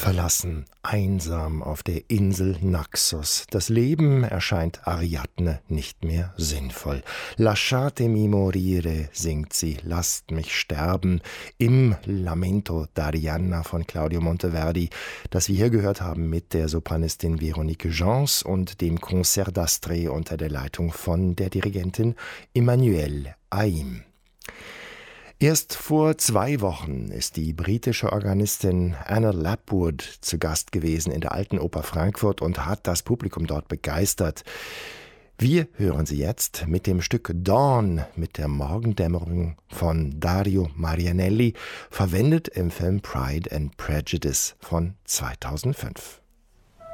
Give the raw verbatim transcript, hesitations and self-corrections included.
Verlassen, einsam auf der Insel Naxos. Das Leben erscheint Ariadne nicht mehr sinnvoll. Lasciatemi morire, singt sie, lasst mich sterben, im Lamento d'Arianna von Claudio Monteverdi, das wir hier gehört haben mit der Sopranistin Veronique Gens und dem Concert d'Astre unter der Leitung von der Dirigentin Emmanuelle Haim. Erst vor zwei Wochen ist die britische Organistin Anna Lapwood zu Gast gewesen in der Alten Oper Frankfurt und hat das Publikum dort begeistert. Wir hören sie jetzt mit dem Stück Dawn mit der Morgendämmerung von Dario Marianelli, verwendet im Film Pride and Prejudice von zweitausendfünf.